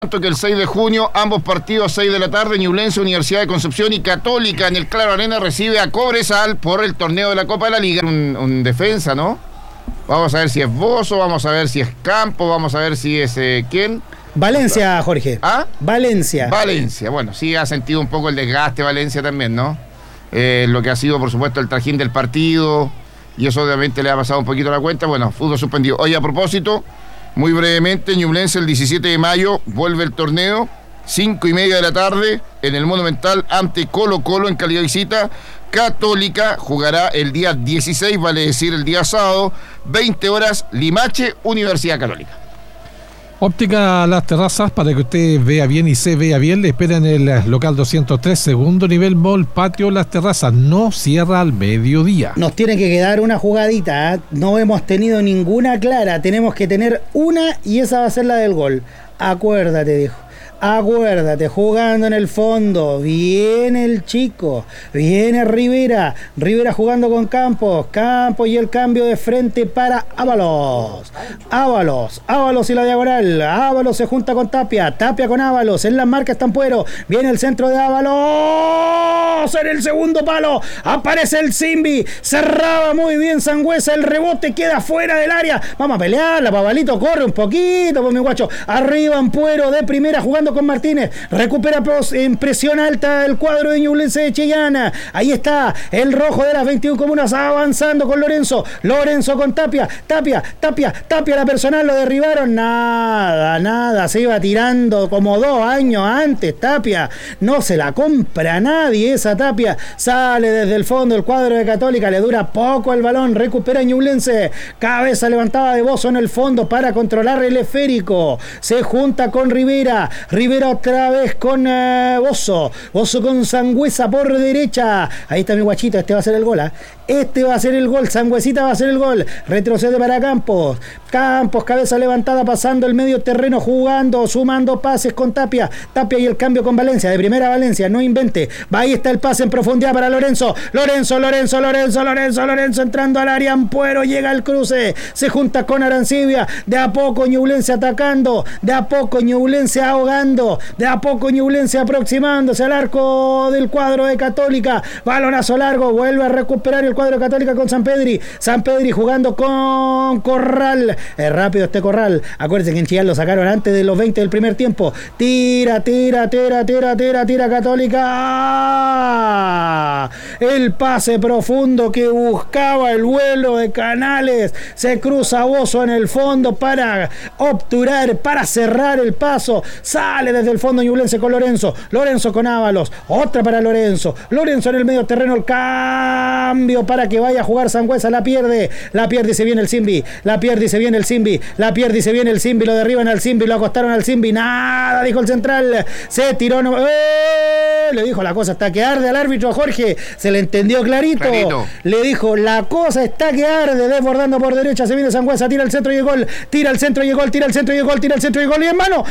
Que el 6 de junio, ambos partidos 6 de la tarde, Ñublense, Universidad de Concepción y Católica en el Claro Arena recibe a Cobresal por el torneo de la Copa de la Liga. Un defensa, ¿no? Vamos a ver si es Bozo, vamos a ver si es Campo, vamos a ver si es ¿quién? Valencia, Jorge. ¿Ah? Valencia, bueno, sí ha sentido un poco el desgaste Valencia también, ¿no? Lo que ha sido, por supuesto, el trajín del partido, y eso obviamente le ha pasado un poquito la cuenta. Bueno, fútbol suspendido. Oye, a propósito, muy brevemente, Ñublense el 17 de mayo vuelve el torneo, 5:30 de la tarde, en el Monumental ante Colo-Colo en calidad de visita. Católica jugará el día 16, vale decir el día sábado, 20 horas, Limache, Universidad Católica. Óptica Las Terrazas, para que usted vea bien y se vea bien, le espera en el local 203, segundo nivel, Mall Patio Las Terrazas. No cierra al mediodía. Nos tiene que quedar una jugadita, ¿eh? No hemos tenido ninguna clara, tenemos que tener una y esa va a ser la del gol. Acuérdate, dijo. Acuérdate, jugando en el fondo, viene el chico, viene Rivera jugando con Campos y el cambio de frente para Ábalos y la diagonal, Ábalos se junta con Tapia con Ábalos, en las marcas Tampuero, viene el centro de Ábalos, en el segundo palo, aparece el Zimbi, cerraba muy bien Sangüesa, el rebote queda fuera del área, vamos a pelearla, Pabalito, corre un poquito, pues mi guacho, arriba Ampuero de primera jugando con Martínez, recupera en presión alta el cuadro de Ñublense de Chillana, ahí está el rojo de las 21 comunas avanzando con Lorenzo con Tapia, la personal lo derribaron, nada, se iba tirando como 2 años antes, Tapia, no se la compra nadie esa Tapia, sale desde el fondo el cuadro de Católica, le dura poco el balón, recupera Ñublense, cabeza levantada de Bozo en el fondo para controlar el esférico, se junta con Rivera otra vez con Bozo con Sangüesa por derecha, ahí está mi guachito, este va a ser el gol, este va a ser el gol, Sangüesita va a ser el gol, retrocede para Campos, cabeza levantada pasando el medio terreno, jugando, sumando pases con Tapia y el cambio con Valencia, de primera Valencia, no invente, ahí está el pase en profundidad para Lorenzo entrando al área, Ampuero llega al cruce, se junta con Arancibia, de a poco Ñublense atacando, de a poco Ñublense ahogando, de a poco Ñublense aproximándose al arco del cuadro de Católica, balonazo largo, vuelve a recuperar el cuadro de Católica con Sanpedri jugando con Corral, es rápido este Corral, acuérdense que en Chillán lo sacaron antes de los 20 del primer tiempo, tira Católica, el pase profundo que buscaba el vuelo de Canales, se cruza Bozo en el fondo para obturar, para cerrar el paso, sale desde el fondo Ñublense con Lorenzo con Ábalos, otra para Lorenzo en el medio terreno, el cambio para que vaya a jugar Sangüesa, la pierde y se viene el Zimbi, lo derriban al Zimbi, lo acostaron al Zimbi, nada, dijo el central, se tiró, le dijo la cosa está que arde al árbitro Jorge, se le entendió clarito. Le dijo la cosa está que arde, desbordando por derecha, se viene Sangüesa, tira el centro y el gol, y en mano,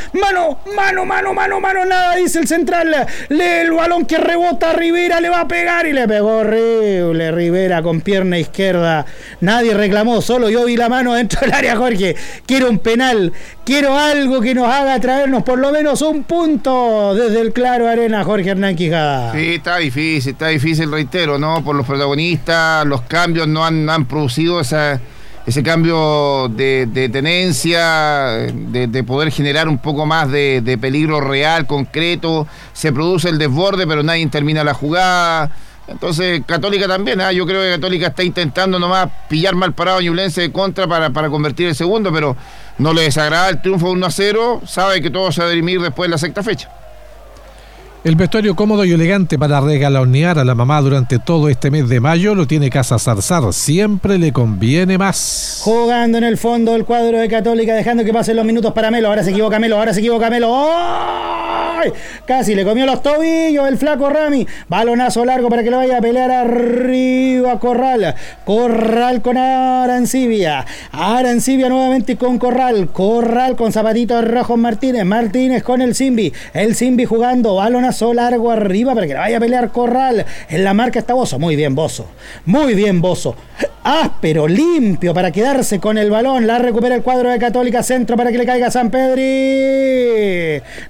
nada, dice el central, lee el balón que rebota, Rivera le va a pegar y le pegó horrible, Rivera con pierna izquierda, nadie reclamó, solo yo vi la mano dentro del área, Jorge, quiero un penal, quiero algo que nos haga traernos por lo menos un punto desde el Claro Arena, Jorge Hernán Quijada. Sí, está difícil, reitero, ¿no? Por los protagonistas, los cambios no han producido ese cambio de tenencia, de poder generar un poco más de peligro real, concreto, se produce el desborde, pero nadie termina la jugada. Entonces Católica también, yo creo que Católica está intentando nomás pillar mal parado a Ñublense de contra para convertir el segundo, pero no le desagrada el triunfo 1-0, sabe que todo se va a dirimir después de la sexta fecha. El vestuario cómodo y elegante para regalonear a la mamá durante todo este mes de mayo lo tiene Casa Zarzar, siempre le conviene más. Jugando en el fondo el cuadro de Católica, dejando que pasen los minutos para Melo, ahora se equivoca Melo, ¡oh! ¡Ay! Casi le comió los tobillos el flaco Rami. Balonazo largo para que lo vaya a pelear arriba Corral. Corral con Arancibia. Arancibia nuevamente con Corral. Corral con zapatitos rojos Martínez. Martínez con el Simbi. El Simbi jugando. Balonazo largo arriba para que lo vaya a pelear Corral. En la marca está Bozo. Muy bien Bozo. Muy bien Bozo. Áspero, limpio para quedarse con el balón. La recupera el cuadro de Católica. Centro para que le caiga San Pedri.